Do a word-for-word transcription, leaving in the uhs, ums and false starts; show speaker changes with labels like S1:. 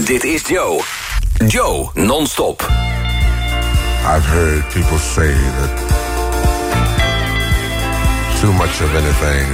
S1: Dit is Joe. Joe non-stop.
S2: I've heard people say that too much of anything